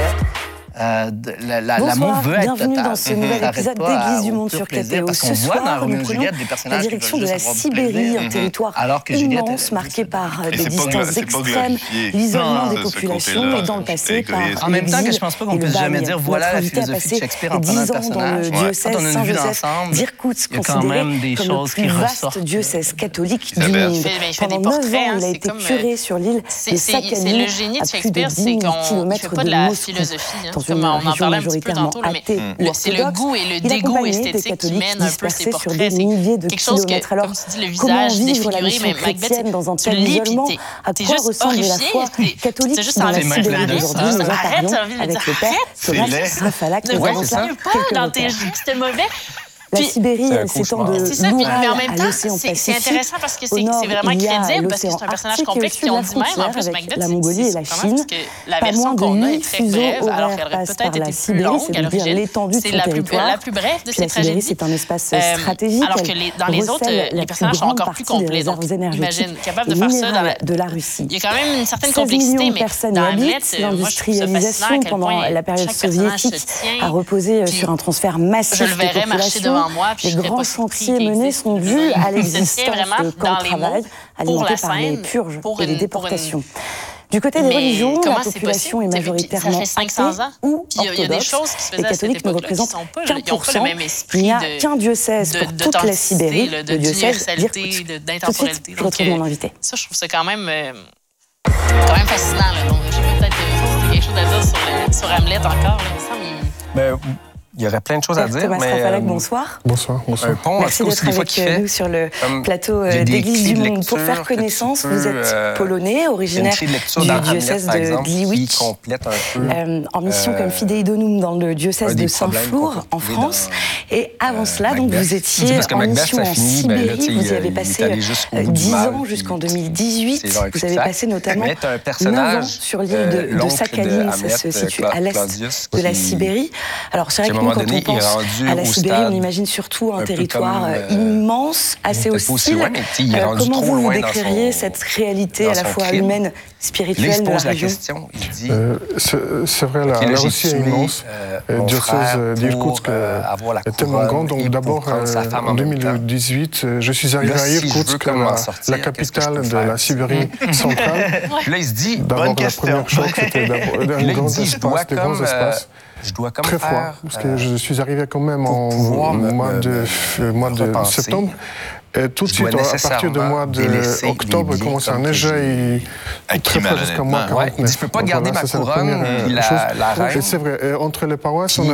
L'amour veut être bienvenue total. dans ce nouvel épisode d'Église du Monde sur KTO. Ce soir, nous prenons la direction de la Sibérie, un territoire immense, marqué par des distances extrêmes, l'isolement des populations et dans le passé par en même temps que je pense pas qu'on puisse jamais dire voilà la philosophie de Shakespeare en prenant un personnage. Quand on a une vue d'ensemble, il y a quand même des choses qui ressortent. Diocèse catholique du monde. Pendant 9 ans, il a été curé sur l'île de Sakhalin, c'est le génie de Shakespeare, c'est qu'on ne fait pas de la philosophie. Comme on en parlait un petit peu tantôt, mais c'est le goût et le dégoût esthétique qui mènent un peu ces portraits. C'est quelque chose que, comme tu dis, le visage défiguré, mais Macbeth, tu le lis, puis t'es juste horrifié, t'es juste envie de pleurer. Arrête, t'as envie de dire arrête. Ne continue pas dans tes jeux, c'était mauvais. La Sibérie, elle s'étend de l'Oural à l'océan Pacifique. C'est intéressant parce que c'est vraiment crédible, parce que c'est un personnage complexe. Puis on dit même, en plus, Macbeth, la Mongolie et la Chine, la version qu'on a est très brève, alors qu'elle aurait peut-être été plus longue à l'origine. C'est la plus brève de ces tragédies. C'est un espace stratégique. Alors que dans les autres, les personnages sont encore plus complets. Donc, imagine, capable de faire ça de la Russie. Il y a quand même une certaine complexité, mais dans Hamlet, l'industrialisation pendant la période soviétique a reposé sur un transfert massif de population. Les grands chantiers menés sont dus à l'existence de camps de travail alimentés par les purges et les déportations. Du côté des religions, la population est majoritairement athée ou orthodoxe. Les catholiques ne représentent qu'1%. Il n'y a qu'un diocèse pour toute la Sibérie, le diocèse d'Irkoutsk. Tout de suite, je retrouve mon invité. Ça, je trouve ça quand même fascinant. Donc, j'ai peut-être quelque chose à dire sur Hamlet encore. Il y aurait plein de choses à dire, Thomas mais... Rafalak, bonsoir. Bonsoir. Un pont, merci d'être avec nous sur le plateau d'Église du Monde. Pour faire connaissance, vous êtes polonais, originaire du diocèse de Gliwice, en mission comme fidei donum dans le diocèse de Saint-Flour, en France. Et avant cela, donc, vous étiez en mission en Sibérie. Vous y avez passé 10 ans jusqu'en 2018. Vous avez passé notamment 9 ans sur l'île de Sakhalin. Ça se situe à l'est de la Sibérie. Alors, c'est vrai que quand on pense à la Sibérie, on imagine surtout un territoire immense, assez hostile. Comment vous décririez cette réalité à la fois humaine, spirituelle de la région? C'est vrai, la Russie est immense. Le diocèse d'Irkoutsk est tellement grand. Donc d'abord, en 2018, je suis arrivé à Irkoutsk, la capitale de la Sibérie centrale. Là, il se dit, d'abord, la première choc, c'était un grand espace, des grands espaces. Très froid, parce que je suis arrivé quand même en mois de septembre. Et tout de suite, à partir du mois d'octobre, il commence à neiger très fort jusqu'à moins 49. Je ne peux pas garder ma couronne, la reine. C'est vrai, entre les paroisses,